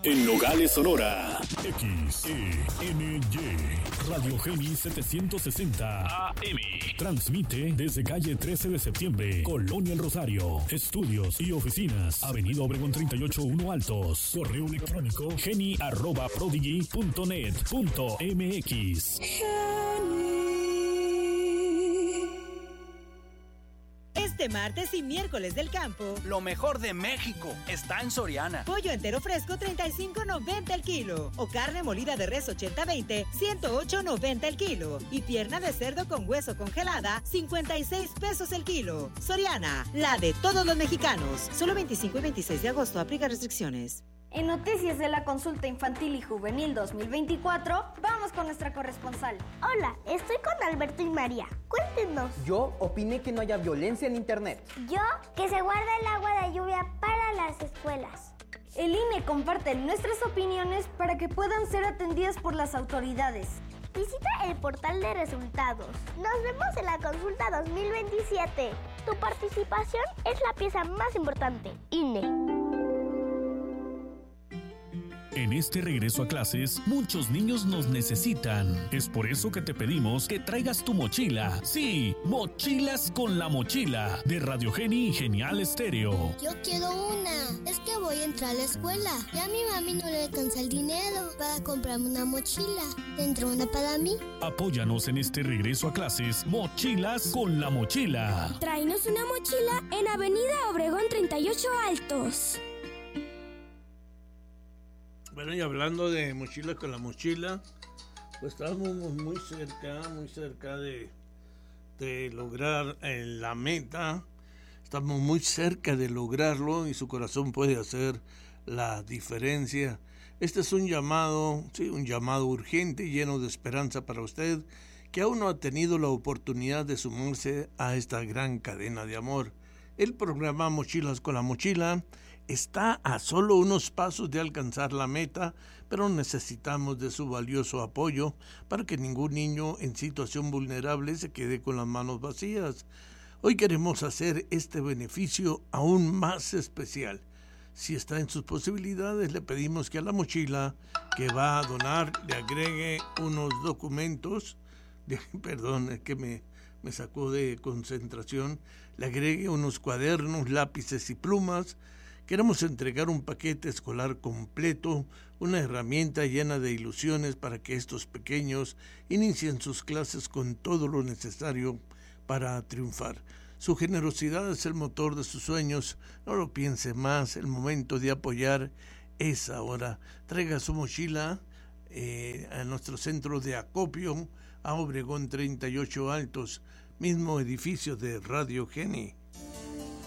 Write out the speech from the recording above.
En Nogales, Sonora. XENY. Radio Geni 760 AM. Transmite desde calle 13 de septiembre, Colonia El Rosario. Estudios y oficinas. Avenida Obregón 38-1 Altos. Correo electrónico geni@prodigy.net.mx. Este martes y miércoles del campo, lo mejor de México está en Soriana. Pollo entero fresco 35.90 el kilo. O carne molida de res 80-20, 108.90 el kilo. Y pierna de cerdo con hueso congelada, 56 pesos el kilo. Soriana, la de todos los mexicanos. Solo 25 y 26 de agosto, aplica restricciones. En Noticias de la Consulta Infantil y Juvenil 2024, vamos con nuestra corresponsal. Hola, estoy con Alberto y María. Cuéntenos. Yo opiné que no haya violencia en internet. Yo, que se guarda el agua de lluvia para las escuelas. El INE comparte nuestras opiniones para que puedan ser atendidas por las autoridades. Visita el portal de resultados. Nos vemos en la consulta 2027. Tu participación es la pieza más importante. INE. En este regreso a clases, muchos niños nos necesitan. Es por eso que te pedimos que traigas tu mochila. Sí, Mochilas con la Mochila, de Radio Geni y Genial Estéreo. Yo quiero una. Es que voy a entrar a la escuela. Ya a mi mami no le alcanza el dinero para comprarme una mochila. ¿Tendrá una para mí? Apóyanos en este regreso a clases, Mochilas con la Mochila. Tráenos una mochila en Avenida Obregón 38 Altos. Bueno, y hablando de Mochilas con la Mochila, pues estamos muy cerca de lograr la meta. Estamos muy cerca de lograrlo y su corazón puede hacer la diferencia. Este es un llamado urgente y lleno de esperanza para usted que aún no ha tenido la oportunidad de sumarse a esta gran cadena de amor. El programa Mochilas con la Mochila está a solo unos pasos de alcanzar la meta, pero necesitamos de su valioso apoyo para que ningún niño en situación vulnerable se quede con las manos vacías. Hoy queremos hacer este beneficio aún más especial. Si está en sus posibilidades, le pedimos que a la mochila que va a donar le agregue unos documentos, es que me sacó de concentración, le agregue unos cuadernos, lápices y plumas. Queremos entregar un paquete escolar completo, una herramienta llena de ilusiones para que estos pequeños inicien sus clases con todo lo necesario para triunfar. Su generosidad es el motor de sus sueños. No lo piense más, el momento de apoyar es ahora. Traiga su mochila a nuestro centro de acopio, a Obregón 38 Altos, mismo edificio de Radio Geni.